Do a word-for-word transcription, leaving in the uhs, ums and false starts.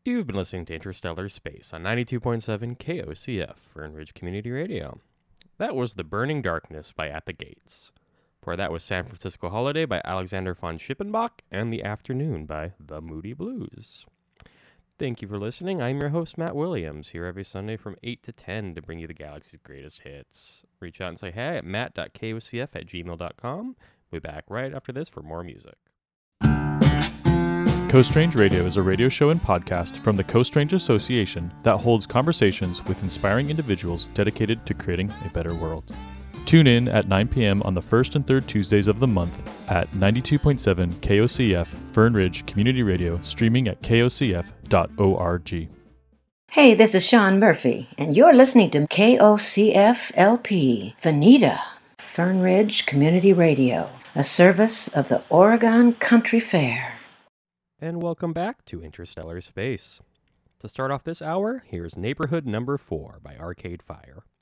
You've been listening to Interstellar Space on ninety-two point seven K O C F, Fern Ridge Community Radio. That was The Burning Darkness by At the Gates. Before that was San Francisco Holiday by Alexander von Schippenbach and The Afternoon by The Moody Blues. Thank you for listening. I'm your host, Matt Williams, here every Sunday from eight to ten to bring you the galaxy's greatest hits. Reach out and say hey at matt dot kocf at gmail dot com. We'll be back right after this for more music. Coast Range Radio is a radio show and podcast from the Coast Range Association that holds conversations with inspiring individuals dedicated to creating a better world. Tune in at nine p.m. on the first and third Tuesdays of the month at ninety-two point seven K O C F Fern Ridge Community Radio, streaming at k o c f dot org. Hey, this is Sean Murphy, and you're listening to K O C F L P, Veneta, Fern Ridge Community Radio, a service of the Oregon Country Fair. And welcome back to Interstellar Space. To start off this hour, here's Neighborhood Number four by Arcade Fire.